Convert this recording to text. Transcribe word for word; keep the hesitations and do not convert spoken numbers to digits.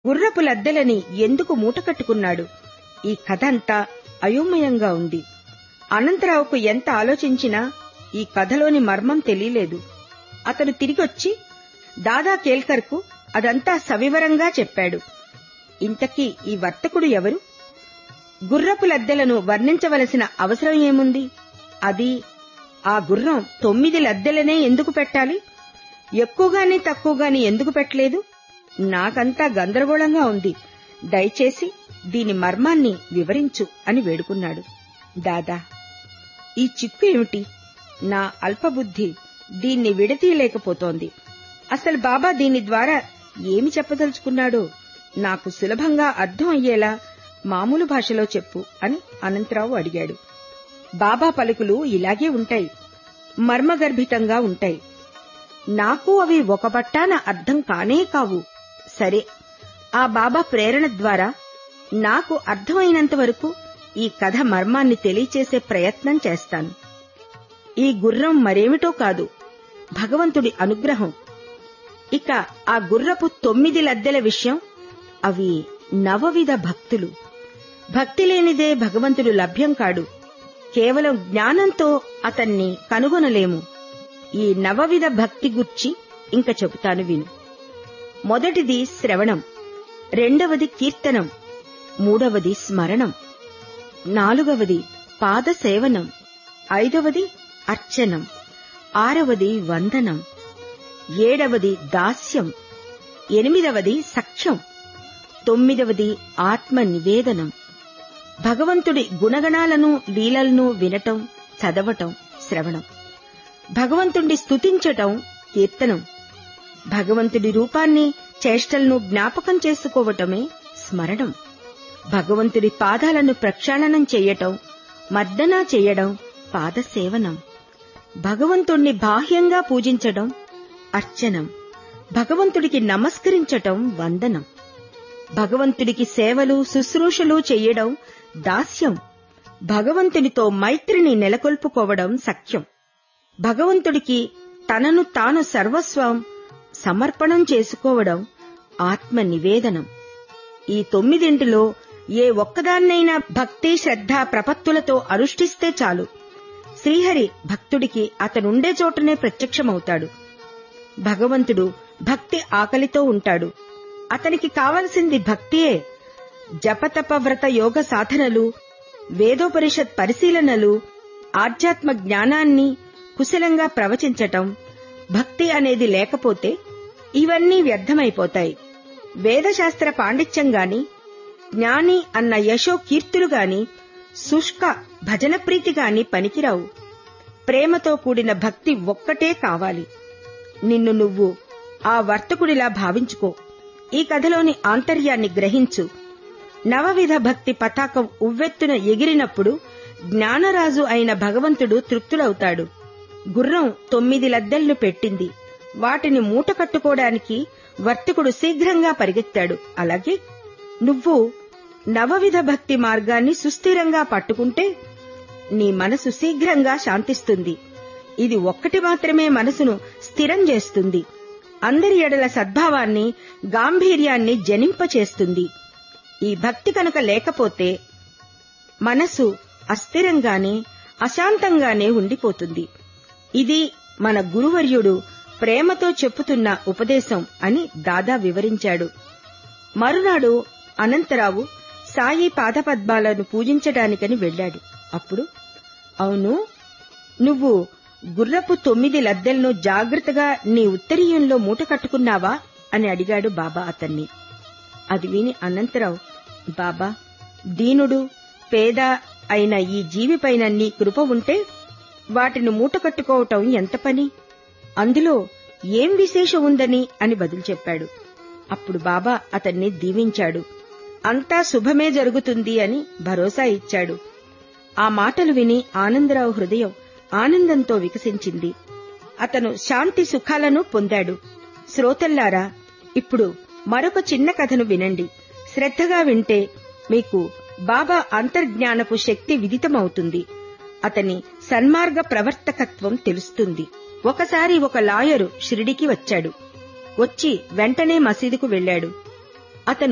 గుర్రపు లద్దెలని ఎందుకు మూటకట్టుకున్నాడు? ఈ కథ అంతా అయోమయంగా ఉంది. అనంతరావుకు ఎంత ఆలోచించినా ఈ కథలోని మర్మం తెలియలేదు. అతను తిరిగొచ్చి దాదా కేల్కర్కు అదంతా సవివరంగా చెప్పాడు. ఇంతకీ ఈ వర్తకుడు ఎవరు? గుర్రపు లద్దెలను వర్ణించవలసిన అవసరం ఏముంది? అది ఆ గుర్రం తొమ్మిది లద్దెలనే ఎందుకు పెట్టాలి? ఎక్కువగాని తక్కువగాని ఎందుకు పెట్టలేదు? నాకంతా గందరగోళంగా ఉంది. దయచేసి దీని మర్మాన్ని వివరించు అని వేడుకున్నాడు. దాదా, ఈ చిక్కు ఏమిటి? నా అల్పబుద్ధి దీన్ని విడతీయలేకపోతోంది. అసలు బాబా దీని ద్వారా ఏమి చెప్పదలుచుకున్నాడో నాకు సులభంగా అర్థం అయ్యేలా మామూలు భాషలో చెప్పు అని అనంతరావు అడిగాడు. బాబా పలుకులు ఇలాగే ఉంటాయి, మర్మగర్భితంగా ఉంటాయి. నాకు అవి ఒక పట్టాన అర్థం కానే కావు. సరే, ఆ బాబా ప్రేరణ ద్వారా నాకు అర్థమైనంత వరకు ఈ కథ మర్మాన్ని తెలియచేసే ప్రయత్నం చేస్తాను. ఈ గుర్రం మరేమిటో కాదు, భగవంతుడి అనుగ్రహం. ఇక ఆ గుర్రపు తొమ్మిది లద్దెల విషయం, అవి నవవిధ భక్తులు. భక్తి లేనిదే భగవంతుడు లభ్యం కాడు. కేవలం జ్ఞానంతో అతన్ని కనుగొనలేము. ఈ నవవిధ భక్తి గుర్చి ఇంక చెబుతాను విను. మొదటిది శ్రవణం, రెండవది కీర్తనం, మూడవది స్మరణం, నాలుగవది పాదసేవనం, ఐదవది అర్చనం, ఆరవది వందనం, ఏడవది దాస్యం, ఎనిమిదవది సఖ్యం, తొమ్మిదవది ఆత్మ నివేదనం. భగవంతుడి గుణగణాలను లీలలను వినటం, చదవటం శ్రవణం. భగవంతుణ్ణి స్తుతించటం కీర్తనం. భగవంతుడి రూపాన్ని చేష్టలను జ్ఞాపకం చేసుకోవటమే స్మరణం. భగవంతుడి పాదాలను ప్రక్షాళనం చెయ్యటం, మర్దనా చెయ్యడం పాదసేవనం. భగవంతుణ్ణి బాహ్యంగా పూజించడం అర్చనం. భగవంతుడికి నమస్కరించటం వందనం. భగవంతుడికి సేవలు శుశ్రూషలు చెయ్యడం దాస్యం. భగవంతునితో మైత్రిని నెలకొల్పుకోవడం సఖ్యం. భగవంతుడికి తనను తాను సర్వస్వం సమర్పణం చేసుకోవడం ఆత్మ నివేదనం. ఈ తొమ్మిదింటిలో ఏ ఒక్కదాన్నైనా భక్తి శ్రద్ధ ప్రపత్తులతో అనుష్ఠిస్తే చాలు, శ్రీహరి భక్తుడికి అతనుండే చోటనే ప్రత్యక్షమవుతాడు. భగవంతుడు భక్తి ఆకలితో ఉంటాడు. అతనికి కావలసింది భక్తియే. జపతప వ్రత యోగ సాధనలు, వేదోపనిషత్ పరిశీలనలు, ఆధ్యాత్మ జ్ఞానాన్ని కుశలంగా ప్రవచించటం, భక్తి అనేది లేకపోతే ఇవన్నీ వ్యర్థమైపోతాయి. వేదశాస్త్ర పాండిత్యంగాని, జ్ఞాని అన్న యశో కీర్తులుగాని, శుష్క భజన ప్రీతిగాని పనికిరావు. ప్రేమతో కూడిన భక్తి ఒక్కటే కావాలి. నిన్ను నువ్వు ఆ వర్తకుడిలా భావించుకో. ఈ కథలోని ఆంతర్యాన్ని గ్రహించు. నవవిధ భక్తి పతాకం ఉవ్వెత్తున ఎగిరినప్పుడు జ్ఞానరాజు అయిన భగవంతుడు తృప్తుడవుతాడు. గుర్రం తొమ్మిది లద్దెలను పెట్టింది. వాటిని మూట కట్టుకోవడానికి వర్తకుడు శీఘ్రంగా పరిగెత్తాడు. అలాగే నువ్వు నవవిధ భక్తి మార్గాన్ని సుస్థిరంగా పట్టుకుంటే నీ మనసు శీఘ్రంగా శాంతిస్తుంది. ఇది ఒక్కటి మాత్రమే మనసును స్థిరం చేస్తుంది. అందరి ఎడల సద్భావాన్ని, గాంభీర్యాన్ని జనింపచేస్తుంది. ఈ భక్తి కనుక లేకపోతే మనసు అస్థిరంగానే, అశాంతంగానే ఉండిపోతుంది. ఇది మన గురువర్యుడు ప్రేమతో చెప్పుతున్న ఉపదేశం అని దాదా వివరించాడు. మరునాడు అనంతరావు సాయి పాదపద్మాలను పూజించడానికని వెళ్లాడు. అప్పుడు, అవును, నువ్వు గుర్రపు తొమ్మిది లద్దెలను జాగ్రత్తగా నీ ఉత్తరీయంలో మూట కట్టుకున్నావా అని అడిగాడు బాబా అతన్ని. అది విని అనంతరావు, బాబా, దీనుడు పేద అయిన ఈ జీవిపైన నీ కృప ఉంటే వాటిని మూట కట్టుకోవటం ఎంత పని? అందులో ఏం విశేషం ఉందని అని బదులు చెప్పాడు. అప్పుడు బాబా అతన్ని దీవించాడు. అంతా శుభమే జరుగుతుంది అని భరోసా ఇచ్చాడు. ఆ మాటలు విని ఆనందరావు హృదయం ఆనందంతో వికసించింది. అతను శాంతి సుఖాలను పొందాడు. శ్రోతల్లారా, ఇప్పుడు మరొక చిన్న కథను వినండి. శ్రద్ధగా వింటే మీకు బాబా అంతర్జ్ఞానపు శక్తి విదితమవుతుంది. అతని సన్మార్గ ప్రవర్తకత్వం తెలుస్తుంది. ఒకసారి ఒక లాయరు షిరిడీకి వచ్చాడు. వచ్చి వెంటనే మసీదుకు వెళ్లాడు. అతను